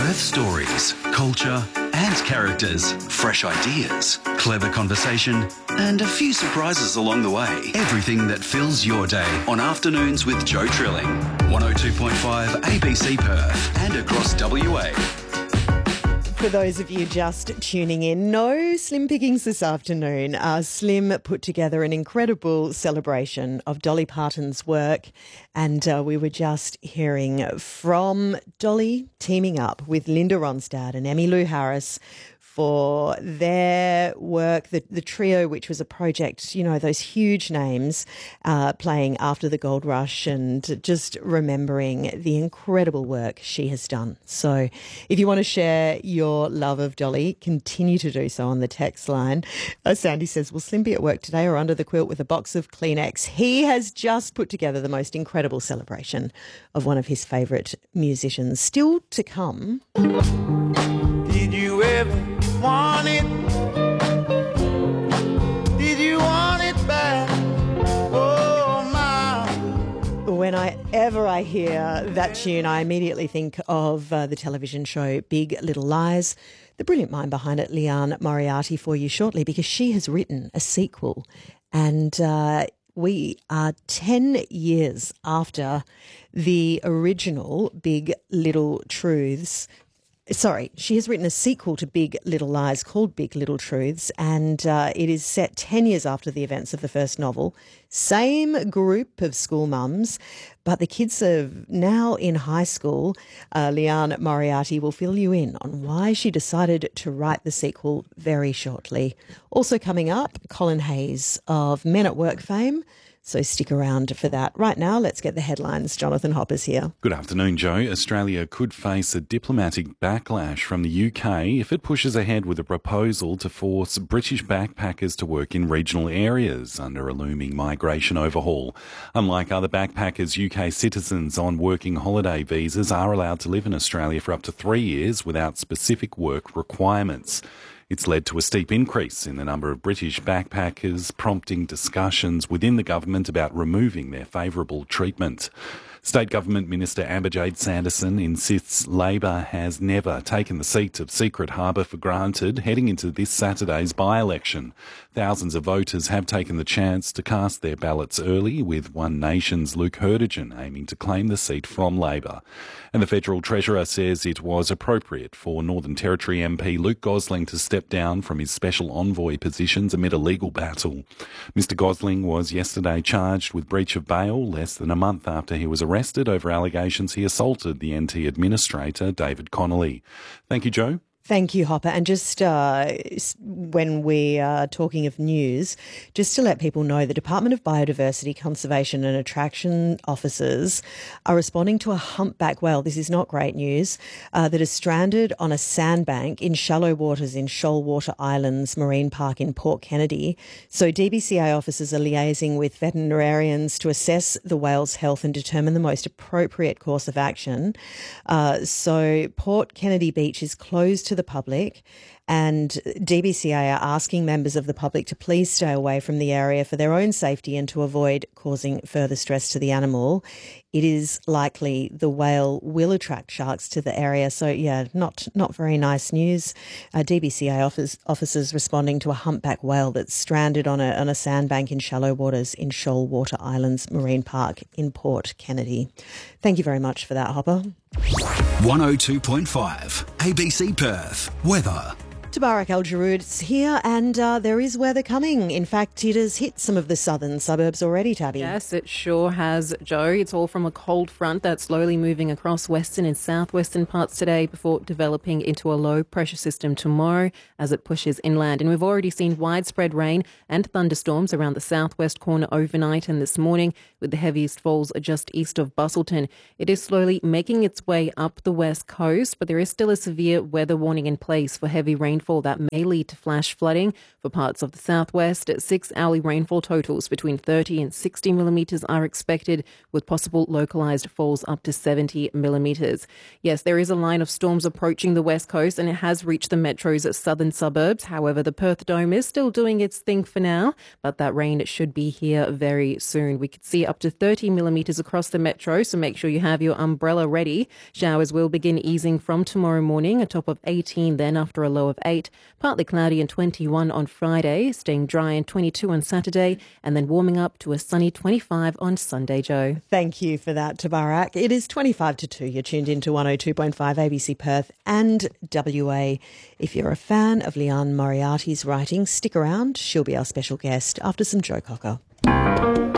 Perth stories, culture and characters, fresh ideas, clever conversation and a few surprises along the way. Everything that fills your day on Afternoons with Joe Trilling. 102.5 ABC Perth and across WA. For those of you just tuning in, no slim pickings this afternoon. Slim put together an incredible celebration of Dolly Parton's work, and we were just hearing from Dolly teaming up with Linda Ronstadt and Emmylou Harris for their work, the trio, which was a project, you know, those huge names playing after the gold rush, and just remembering the incredible work she has done. So if you want to share your love of Dolly, continue to do so on the text line. Sandy says, will Slim be at work today or under the quilt with a box of Kleenex? He has just put together the most incredible celebration of one of his favourite musicians. Still to come. Did you ever want it? Did you want it back? Oh, my. Whenever I hear that tune, I immediately think of the television show Big Little Lies. The brilliant mind behind it, Liane Moriarty, for you shortly, because she has written a sequel. And we are 10 years after the original Big Little Truths. Sorry, she has written a sequel to Big Little Lies called Big Little Truths, and it is set 10 years after the events of the first novel. Same group of school mums, but the kids are now in high school. Liane Moriarty will fill you in on why she decided to write the sequel very shortly. Also coming up, Colin Hayes of Men at Work fame. So stick around for that. Right now, let's get the headlines. Jonathan Hopper's here. Good afternoon, Joe. Australia could face a diplomatic backlash from the UK if it pushes ahead with a proposal to force British backpackers to work in regional areas under a looming migration overhaul. Unlike other backpackers, UK citizens on working holiday visas are allowed to live in Australia for up to 3 years without specific work requirements. It's led to a steep increase in the number of British backpackers, prompting discussions within the government about removing their favourable treatment. State Government Minister Ambijade Sanderson insists Labor has never taken the seat of Secret Harbour for granted heading into this Saturday's by-election. Thousands of voters have taken the chance to cast their ballots early, with One Nation's Luke Hurdigen aiming to claim the seat from Labor. And the Federal Treasurer says it was appropriate for Northern Territory MP Luke Gosling to step down from his special envoy positions amid a legal battle. Mr Gosling was yesterday charged with breach of bail less than a month after he was arrested over allegations he assaulted the NT Administrator, David Connolly. Thank you, Joe. Thank you, Hopper. And just when we are talking of news, just to let people know, the Department of Biodiversity, Conservation and Attraction officers are responding to a humpback whale. This is not great news, that is stranded on a sandbank in shallow waters in Shoalwater Islands Marine Park in Port Kennedy. So DBCA officers are liaising with veterinarians to assess the whale's health and determine the most appropriate course of action. So Port Kennedy Beach is closed to the public, and DBCA are asking members of the public to please stay away from the area for their own safety and to avoid causing further stress to the animal. It is likely the whale will attract sharks to the area. So, yeah, not very nice news. DBCA officers responding to a humpback whale that's stranded on a sandbank in shallow waters in Shoalwater Islands Marine Park in Port Kennedy. Thank you very much for that, Hopper. 102.5 ABC Perth. Weather. Tabarak Al-Jaroud's here, and there is weather coming. In fact, it has hit some of the southern suburbs already, Tabby. Yes, it sure has, Joe. It's all from a cold front that's slowly moving across western and southwestern parts today before developing into a low-pressure system tomorrow as it pushes inland. And we've already seen widespread rain and thunderstorms around the southwest corner overnight and this morning, with the heaviest falls just east of Busselton. It is slowly making its way up the west coast, but there is still a severe weather warning in place for heavy rain rainfall that may lead to flash flooding for parts of the southwest. 6 hourly rainfall totals between 30 and 60 millimetres are expected, with possible localised falls up to 70 millimetres. Yes, there is a line of storms approaching the west coast and it has reached the metro's southern suburbs. However, the Perth Dome is still doing its thing for now, but that rain should be here very soon. We could see up to 30 millimetres across the metro, so make sure you have your umbrella ready. Showers will begin easing from tomorrow morning, a top of 18 then after a low of 8. Partly cloudy and 21 on Friday, staying dry and 22 on Saturday, and then warming up to a sunny 25 on Sunday, Joe. Thank you for that, Tabarak. It is 25 to 2. You're tuned into 102.5 ABC Perth and WA. If you're a fan of Leanne Moriarty's writing, stick around. She'll be our special guest after some Joe Cocker.